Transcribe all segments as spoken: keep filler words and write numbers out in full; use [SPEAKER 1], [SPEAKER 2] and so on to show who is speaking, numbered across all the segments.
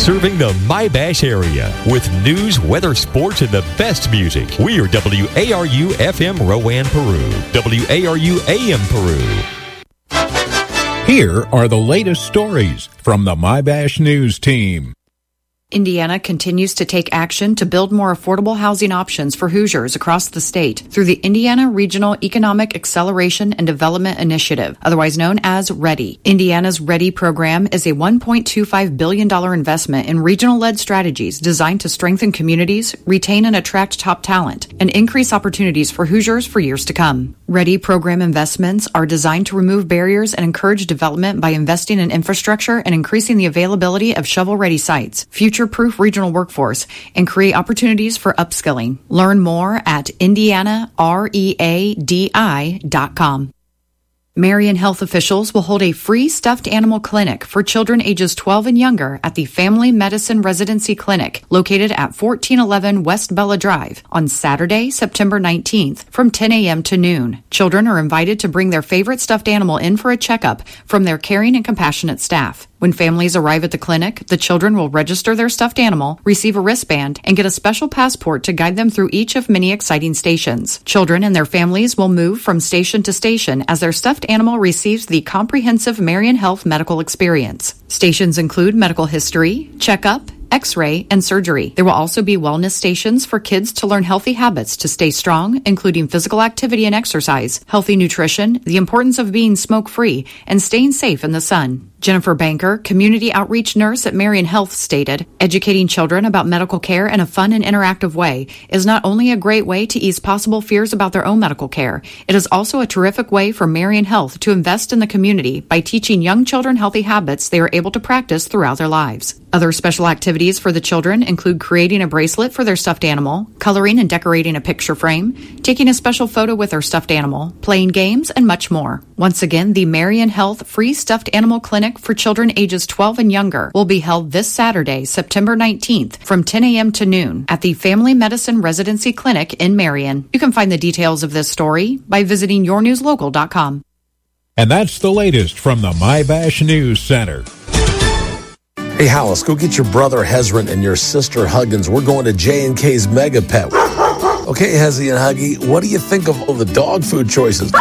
[SPEAKER 1] Serving the My-Bash area with news, weather, sports, and the best music. We are W A R U F M Rowan, Peru. W A R U A M Peru.
[SPEAKER 2] Here are the latest stories from the My-Bash News team.
[SPEAKER 3] Indiana continues to take action to build more affordable housing options for Hoosiers across the state through the Indiana Regional Economic Acceleration and Development Initiative, otherwise known as READY. Indiana's READY program is a one point two five billion dollars investment in regional-led strategies designed to strengthen communities, retain and attract top talent, and increase opportunities for Hoosiers for years to come. READY program investments are designed to remove barriers and encourage development by investing in infrastructure and increasing the availability of shovel-ready sites, future-proof regional workforce, and create opportunities for upskilling. Learn more at indiana readi dot com. Marion Health officials will hold a free stuffed animal clinic for children ages twelve and younger at the Family Medicine Residency Clinic located at fourteen eleven West Bella Drive on Saturday, September nineteenth from ten a.m. to noon. Children are invited to bring their favorite stuffed animal in for a checkup from their caring and compassionate staff. When families arrive at the clinic, the children will register their stuffed animal, receive a wristband, and get a special passport to guide them through each of many exciting stations. Children and their families will move from station to station as their stuffed animal receives the comprehensive Marion Health medical experience. Stations include medical history, checkup, X-ray, and surgery. There will also be wellness stations for kids to learn healthy habits to stay strong, including physical activity and exercise, healthy nutrition, the importance of being smoke-free, and staying safe in the sun. Jennifer Banker, community outreach nurse at Marion Health, stated, educating children about medical care in a fun and interactive way is not only a great way to ease possible fears about their own medical care, it is also a terrific way for Marion Health to invest in the community by teaching young children healthy habits they are able to practice throughout their lives. Other special activities for the children include creating a bracelet for their stuffed animal, coloring and decorating a picture frame, taking a special photo with their stuffed animal, playing games, and much more. Once again, the Marion Health Free Stuffed Animal Clinic for children ages twelve and younger will be held this Saturday, September nineteenth from ten a.m. to noon at the Family Medicine Residency Clinic in Marion. You can find the details of this story by visiting your news local dot com.
[SPEAKER 2] And that's the latest from the My-Bash News Center.
[SPEAKER 4] Hey, Hollis, go get your brother Hezron and your sister Huggins. We're going to J and K's Mega Pet. Okay, Hezzy and Huggy, what do you think of all the dog food choices?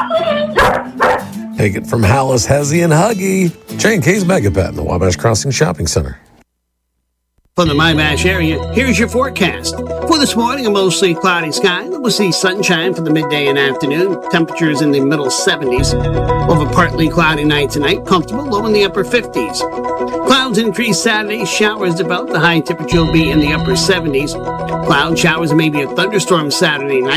[SPEAKER 4] Take it from Hollis, Hezzy, and Huggy. J and K's Mega Pet in the Wabash Crossing Shopping Center.
[SPEAKER 5] From the My-Bash area, here's your forecast. For this morning, a mostly cloudy sky. We'll see sunshine for the midday and afternoon. Temperatures in the middle seventies. We'll have a partly cloudy night tonight. Comfortable, low in the upper fifties. Clouds increase Saturday. Showers develop. The high temperature will be in the upper seventies. Cloud showers, maybe a thunderstorm Saturday night.